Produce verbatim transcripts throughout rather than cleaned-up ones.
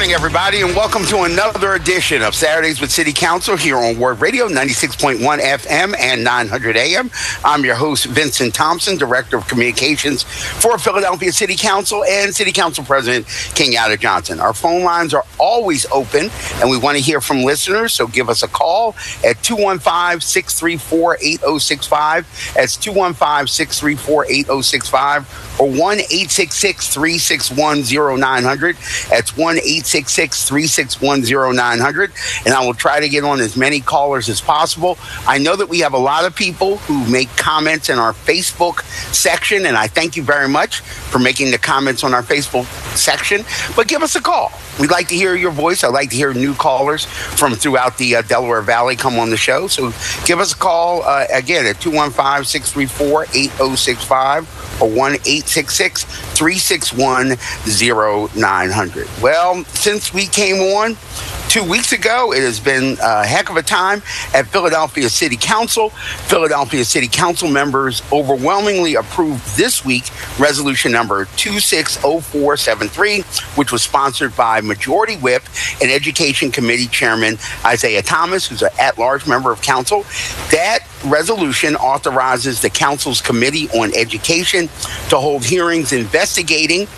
morning, everybody, and welcome to another edition of Saturdays with City Council here on Word Radio, ninety-six point one F M and nine hundred A M. I'm your host, Vincent Thompson, Director of Communications for Philadelphia City Council and City Council President Kenyatta Johnson. Our phone lines are always open, and we want to hear from listeners, so give us a call at two one five, six three four, eight oh six five. That's two one five, six three four, eight oh six five, or one eight six six, three six one, oh nine hundred. That's one eight six six, three six one, oh nine hundred. And I will try to get on as many callers as possible. I know that we have a lot of people who make comments in our Facebook section, and I thank you very much for making the comments on our Facebook section. But give us a call. We'd like to hear your voice. I'd like to hear new callers from throughout the uh, Delaware Valley come on the show. So give us a call, uh, again, at two one five, six three four, eight oh six five or one eight six six, three six one, oh nine hundred. Well, since we came on two weeks ago, it has been a heck of a time at Philadelphia City Council. Philadelphia City Council members overwhelmingly approved this week resolution number two six oh four seven three, which was sponsored by Majority Whip and Education Committee Chairman Isaiah Thomas, who's an at-large member of council. That resolution authorizes the council's Committee on Education to hold hearings investigating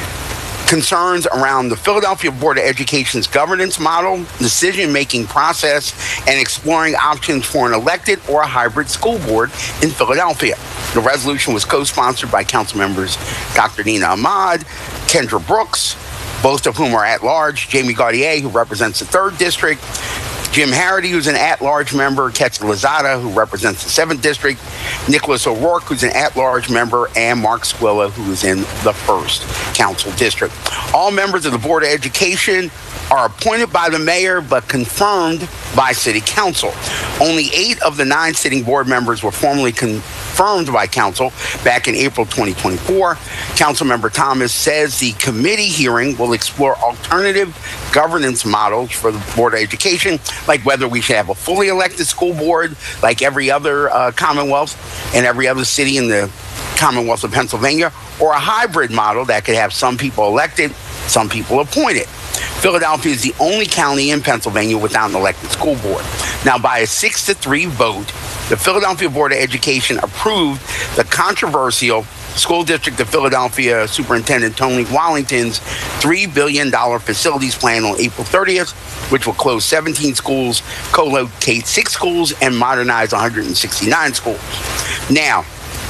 concerns around the Philadelphia Board of Education's governance model, decision-making process, and exploring options for an elected or a hybrid school board in Philadelphia. The resolution was co-sponsored by council members Doctor Nina Ahmad, Kendra Brooks, both of whom are at-large, Jamie Gaudier, who represents the third District, Jim Harity, who's an at-large member, Ketsa Lozada, who represents the seventh District, Nicholas O'Rourke, who's an at-large member, and Mark Squilla, who is in the first Council District. All members of the Board of Education are appointed by the mayor, but confirmed by City Council. Only eight of the nine sitting board members were formally confirmed by Council back in April twenty twenty-four. Councilmember Thomas says the committee hearing will explore alternative governance models for the Board of Education, like whether we should have a fully elected school board like every other uh, Commonwealth and every other city in the Commonwealth of Pennsylvania, or a hybrid model that could have some people elected, some people appointed. Philadelphia is the only county in Pennsylvania without an elected school board. Now, by a six to three vote, the Philadelphia Board of Education approved the controversial School District of Philadelphia Superintendent Tony Wallington's three billion dollars facilities plan on April thirtieth, which will close seventeen schools, co-locate six schools, and modernize one hundred sixty-nine schools. Now,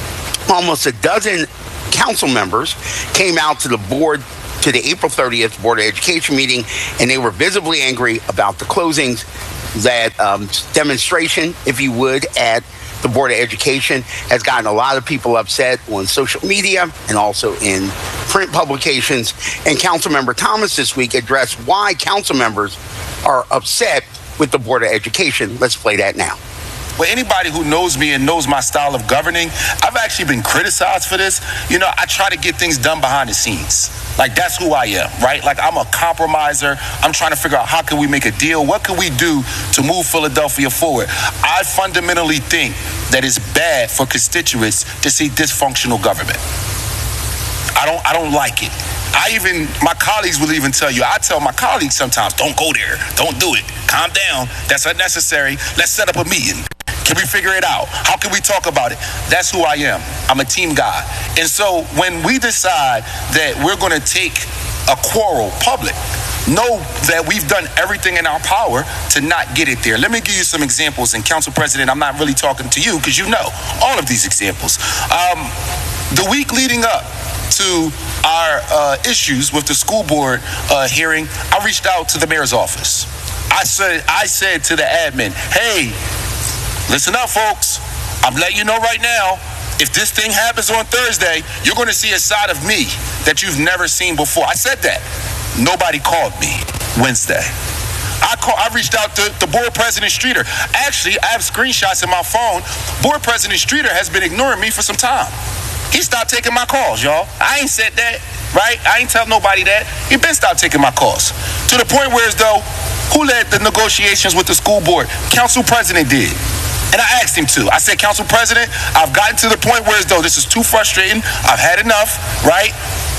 almost a dozen council members came out to the board to the April thirtieth Board of Education meeting, and they were visibly angry about the closings. That um, demonstration, if you would, at the Board of Education has gotten a lot of people upset on social media and also in print publications. And Councilmember Thomas this week addressed why council members are upset with the Board of Education. Let's play that now. Well, anybody who knows me and knows my style of governing, I've actually been criticized for this. You know, I try to get things done behind the scenes. Like, that's who I am, right? Like, I'm a compromiser. I'm trying to figure out how can we make a deal? What can we do to move Philadelphia forward? I fundamentally think that it's bad for constituents to see dysfunctional government. I don't, I don't like it. I even, my colleagues will even tell you, I tell my colleagues sometimes, don't go there, don't do it, calm down, that's unnecessary, let's set up a meeting. Can we figure it out? How can we talk about it? That's who I am. I'm a team guy. And so when we decide that we're going to take a quarrel public, know that we've done everything in our power to not get it there. Let me give you some examples. And Council President, I'm not really talking to you because you know all of these examples. Um, the week leading up to our uh, issues with the school board uh, hearing, I reached out to the mayor's office. I said, I said to the admin, hey, listen up, folks. I'm letting you know right now, if this thing happens on Thursday, you're going to see a side of me that you've never seen before. I said that. Nobody called me Wednesday. I call, I reached out to the board president, Streeter. Actually, I have screenshots in my phone. Board president Streeter has been ignoring me for some time. He stopped taking my calls, y'all. I ain't said that, right? I ain't tell nobody that. He been stopped taking my calls. To the point where as though, who led the negotiations with the school board? Council president did. And I asked him to. I said, Council President, I've gotten to the point where as though this is too frustrating. I've had enough, right?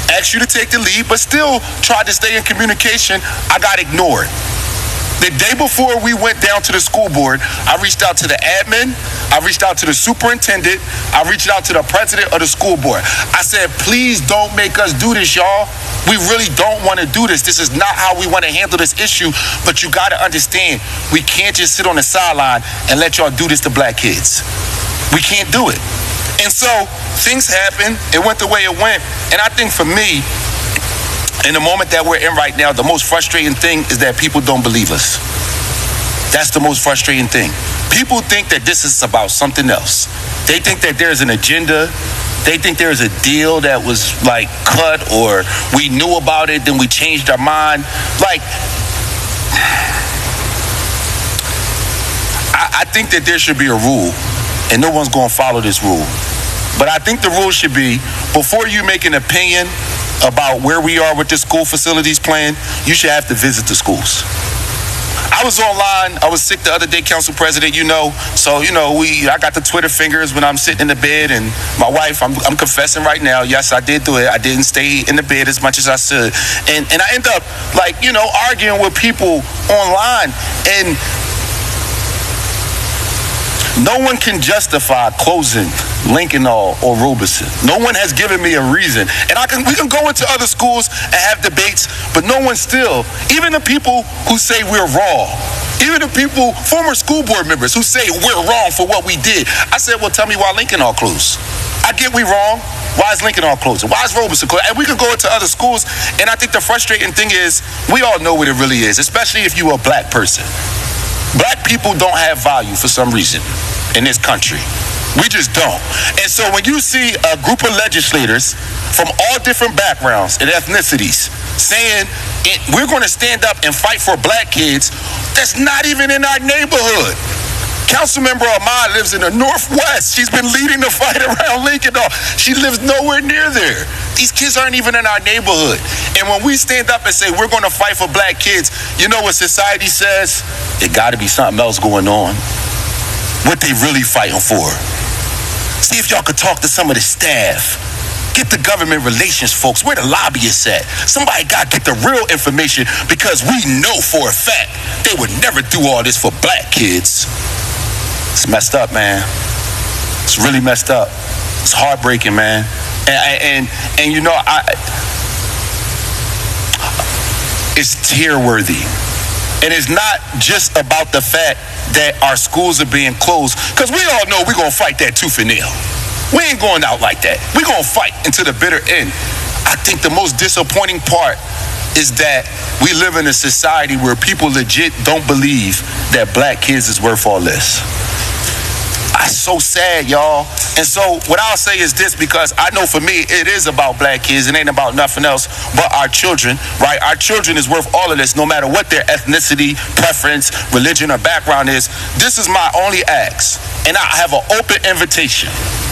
asked you to take the lead, but still tried to stay in communication. I got ignored. The day before we went down to the school board, I reached out to the admin, I reached out to the superintendent, I reached out to the president of the school board. I said, please don't make us do this, y'all. We really don't want to do this. This is not how we want to handle this issue, but you got to understand, we can't just sit on the sideline and let y'all do this to black kids. We can't do it. And so things happened. It went the way it went. And I think for me, in the moment that we're in right now, the most frustrating thing is that people don't believe us. That's the most frustrating thing. People think that this is about something else. They think that there's an agenda. They think there's a deal that was like cut, or we knew about it, then we changed our mind. Like, I, I think that there should be a rule, and no one's going to follow this rule. But I think the rule should be, before you make an opinion about where we are with the school facilities plan, you should have to visit the schools. I was online. I was sick the other day, Council President, you know. So, you know, we I got the Twitter fingers when I'm sitting in the bed, and my wife, I'm, I'm confessing right now, yes, I did do it. I didn't stay in the bed as much as I should. And, and I end up, like, you know, arguing with people online. And no one can justify closing Lincoln or Robeson. No one has given me a reason. And I can we can go into other schools and have debates, but no one still, even the people who say we're wrong, even the people, former school board members who say we're wrong for what we did. I said, well, tell me why Lincoln all closed. I get we wrong. Why is Lincoln all closed? Why is Robeson closed? And we can go into other schools, and I think the frustrating thing is we all know what it really is, especially if you're a black person. Black people don't have value for some reason in this country. We just don't. And so when you see a group of legislators from all different backgrounds and ethnicities saying it, we're going to stand up and fight for black kids, that's not even in our neighborhood. Councilmember Ahmad lives in the Northwest. She's been leading the fight around Lincoln. She lives nowhere near there. These kids aren't even in our neighborhood. And when we stand up and say we're going to fight for black kids, you know what society says? There got to be something else going on. What they really fighting for. See if y'all could talk to some of the staff. Get the government relations folks. Where the lobbyists at? Somebody got to get the real information, because we know for a fact they would never do all this for black kids. It's messed up, man. It's really messed up. It's heartbreaking, man. And and and you know, I it's tear-worthy. And it's not just about the fact that our schools are being closed, because we all know we're going to fight that tooth and nail. We ain't going out like that. We're going to fight until the bitter end. I think the most disappointing part is that we live in a society where people legit don't believe that black kids is worth all this. That's so sad, y'all. And so what I'll say is this, because I know for me, it is about black kids. It ain't about nothing else but our children, right? Our children is worth all of this, no matter what their ethnicity, preference, religion, or background is. This is my only ask. And I have an open invitation.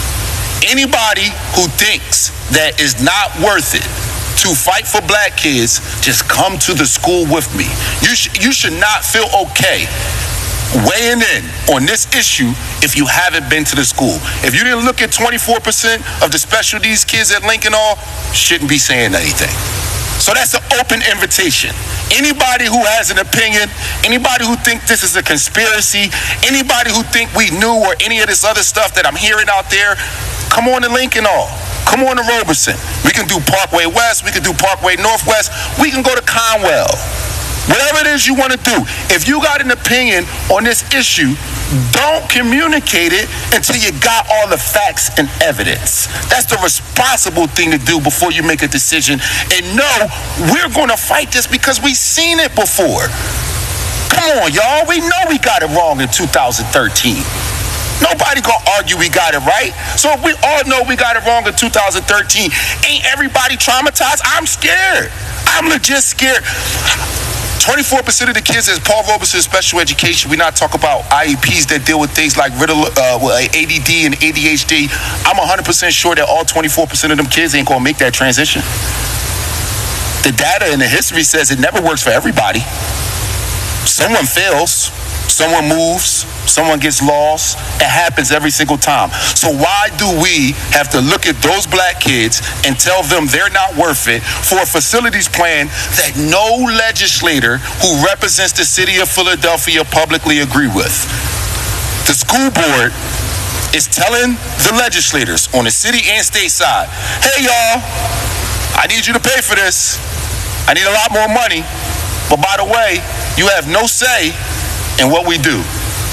Anybody who thinks that it's not worth it to fight for black kids, just come to the school with me. You, sh- you should not feel okay weighing in on this issue if you haven't been to the school. If you didn't look at twenty-four percent of the special needs kids at Lincoln Hall, shouldn't be saying anything. So that's an open invitation. Anybody who has an opinion, anybody who think this is a conspiracy, anybody who think we knew, or any of this other stuff that I'm hearing out there, come on to Lincoln Hall. Come on to Robeson. We can do Parkway West. We can do Parkway Northwest. We can go to Conwell. Whatever it is you want to do. If you got an opinion on this issue, don't communicate it until you got all the facts and evidence. That's the responsible thing to do before you make a decision. And no, we're going to fight this because we've seen it before. Come on, y'all. We know we got it wrong in two thousand thirteen. Nobody gonna argue we got it right. So if we all know we got it wrong in two thousand thirteen, ain't everybody traumatized? I'm scared. I'm legit scared. twenty-four percent of the kids at Paul Robeson Special Education, we not talk about I E Ps that deal with things like riddle, uh, A D D and A D H D. I'm one hundred percent sure that all twenty-four percent of them kids ain't gonna make that transition. The data and the history says it never works for everybody. Someone fails. Someone moves, someone gets lost. It happens every single time. So why do we have to look at those black kids and tell them they're not worth it for a facilities plan that no legislator who represents the city of Philadelphia publicly agree with? The school board is telling the legislators on the city and state side, hey y'all, I need you to pay for this. I need a lot more money. But by the way, you have no say in what we do.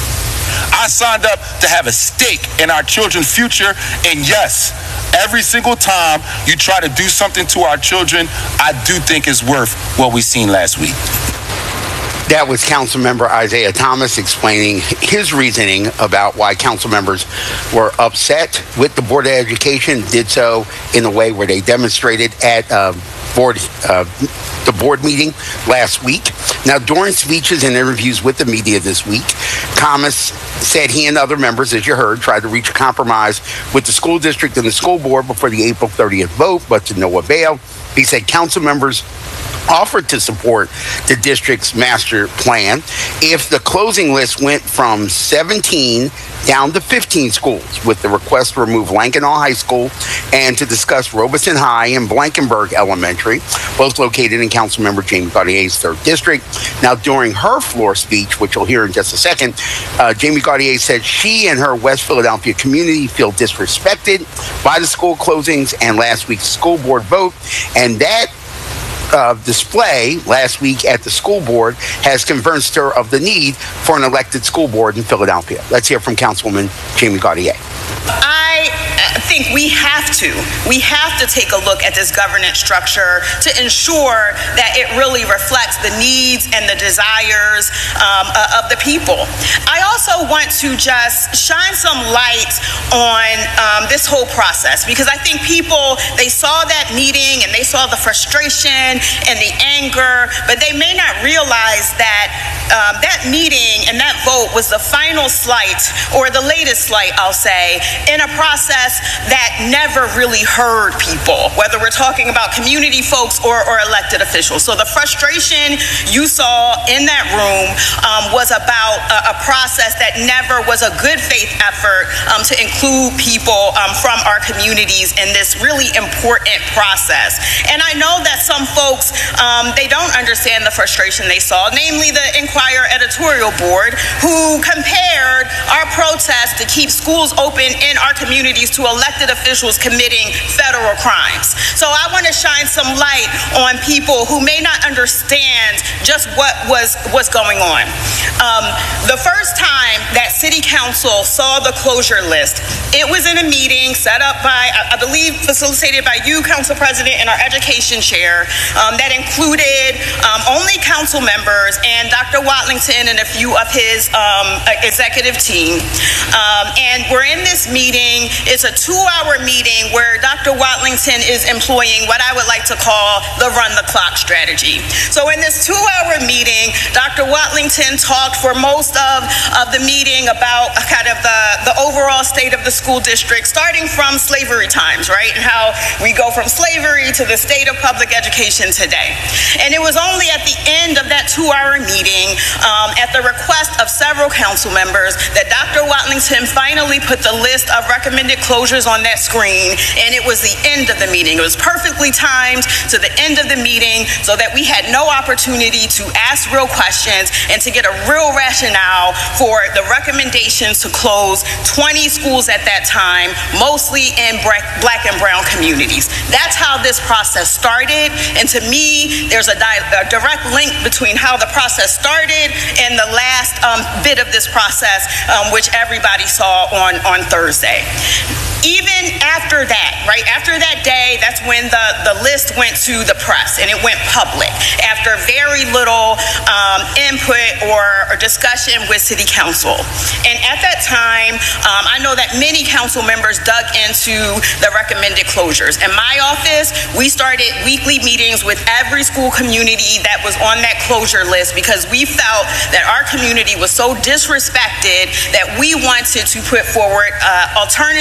I signed up to have a stake in our children's future, and yes, every single time you try to do something to our children, I do think it's worth what we seen last week. That was Councilmember Isaiah Thomas explaining his reasoning about why council members were upset with the Board of Education, did so in a way where they demonstrated at uh, board uh, the board meeting last week. Now, during speeches and interviews with the media this week, Thomas said he and other members, as you heard, tried to reach a compromise with the school district and the school board before the April thirtieth vote, but to no avail. He said council members offered to support the district's master plan if the closing list went from seventeen down to fifteen schools, with the request to remove Lankenau High School and to discuss Robeson High and Blankenburg Elementary, both located in Councilmember Jamie Gautier's third district. Now, during her floor speech, which you'll hear in just a second, uh, Jamie Gautier said she and her West Philadelphia community feel disrespected by the school closings and last week's school board vote, and that Uh, display last week at the school board has convinced her of the need for an elected school board in Philadelphia. Let's hear from Councilwoman Jamie Gautier. I think we have to. We have to take a look at this governance structure to ensure that it really reflects the needs and the desires um, uh, of the people. I also want to just shine some light on um, this whole process, because I think people, they saw that meeting and they saw the frustration and the anger, but they may not realize that um, that meeting and that vote was the final slight, or the latest slight, I'll say, in a process that never really heard people, whether we're talking about community folks or, or elected officials. So the frustration you saw in that room um, was about a, a process that never was a good faith effort um, to include people um, from our communities in this really important process. And I know that some folks, um, they don't understand the frustration they saw, namely the Enquirer editorial board, who compared our protest to keep schools open in our communities to elected officials committing federal crimes. So I want to shine some light on people who may not understand just what was, was going on. Um, the first time that City Council saw the closure list, it was in a meeting set up by, I believe, facilitated by you, Council President, and our education chair, um, that included um, only council members and Doctor Watlington and a few of his um, executive team. Um, and we're in this meeting. It's a two-hour meeting where Doctor Watlington is employing what I would like to call the run-the-clock strategy. So in this two-hour meeting, Doctor Watlington talked for most of, of the meeting about kind of the, the overall state of the school district, starting from slavery times, right, and how we go from slavery to the state of public education today. And it was only at the end of that two-hour meeting, um, at the request of several council members, that Doctor Watlington finally put the list of recommended closures on that screen, and it was the end of the meeting. It was perfectly timed to the end of the meeting so that we had no opportunity to ask real questions and to get a real rationale for the recommendations to close twenty schools at that time, mostly in black and brown communities. That's how this process started, and to me, there's a, di- a direct link between how the process started and the last um, bit of this process, um, which everybody saw on, on Thursday. Even after that, right, after that day, that's when the, the list went to the press and it went public after very little um, input or, or discussion with City Council. And at that time, um, I know that many council members dug into the recommended closures. In my office, we started weekly meetings with every school community that was on that closure list, because we felt that our community was so disrespected that we wanted to put forward uh, alternative recommendations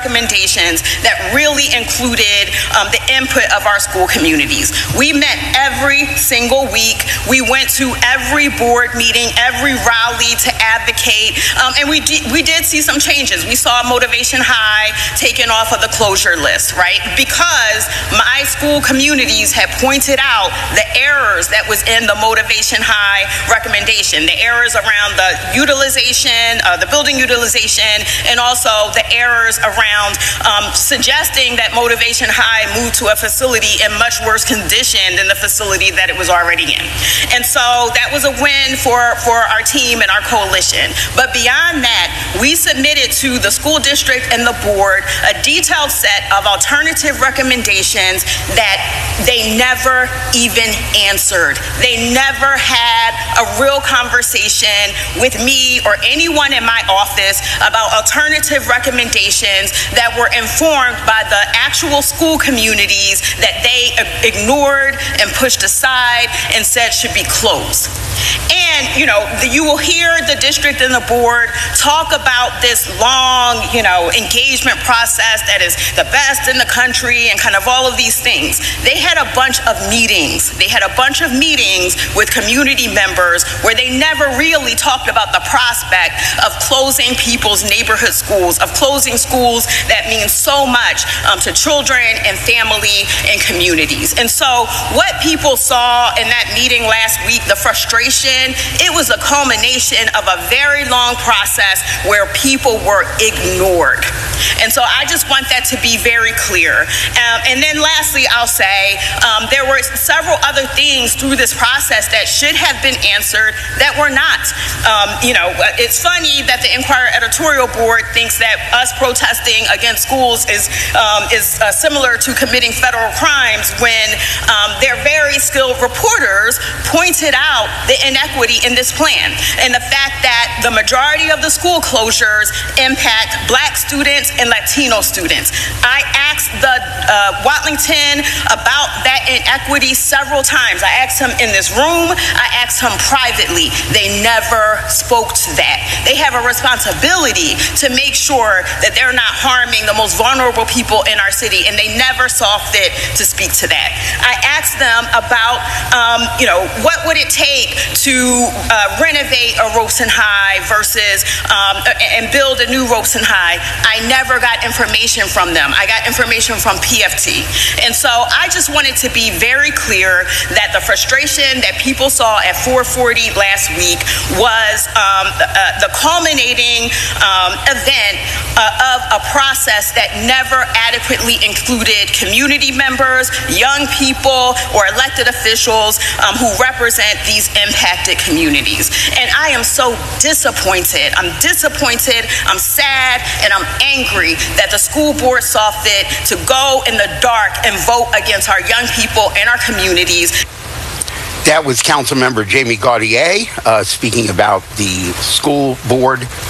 recommendations that really included um, the input of our school communities. We met every single week. We went to every board meeting, every rally to advocate, um, and we, d- we did see some changes. We saw Motivation High taken off of the closure list, right? Because my school communities had pointed out the errors that was in the Motivation High recommendation, the errors around the utilization, uh, the building utilization, and also the errors around um, suggesting that Motivation High move to a facility in much worse condition than the facility that it was already in. And so that was a win for, for our team and our coalition. But beyond that, we submitted to the school district and the board a detailed set of alternative recommendations that they never even answered. They never had a real conversation with me or anyone in my office about alternative recommendations that were informed by the actual school communities that they ignored and pushed aside and said should be closed. And, you know, the, you will hear the district and the board talk about this long, you know, engagement process that is the best in the country and kind of all of these things. They had a bunch of meetings. They had a bunch of meetings with community members where they never really talked about the prospect of closing people's neighborhood schools, of closing schools that mean so much um, to children and family and communities. And so what people saw in that meeting last week, the frustration, it was a culmination of a very long process where people were ignored. And so I just want that to be very clear. Um, and then lastly, I'll say um, there were several other things through this process that should have been answered that were not. Um, you know, it's funny that the Inquirer editorial board thinks that us protesting against schools is um, is uh, similar to committing federal crimes when um, their very skilled reporters pointed out the inequity in this plan and the fact that the majority of the school closures impact Black students and Latino students. I asked the uh, Watlington about that inequity several times. I asked him in this room. I asked him privately. They never spoke to that. They have a responsibility to make sure that they're not harming the most vulnerable people in our city, and they never saw fit to speak to that. I asked them about, um, you know, what would it take to uh, renovate a Robeson High versus um, and build a new Robeson High. I never got information from them. I got information from P F T. And so I just wanted to be very clear that the frustration that people saw at four forty last week was um, uh, the culminating um, event uh, of a process that never adequately included community members, young people, or elected officials um, who represent these impacted communities. And I am so disappointed. I'm disappointed, I'm sad, and I'm angry that the school board saw fit to go in the dark and vote against our young people and our communities. That was Councilmember Jamie Gauthier uh, speaking about the school board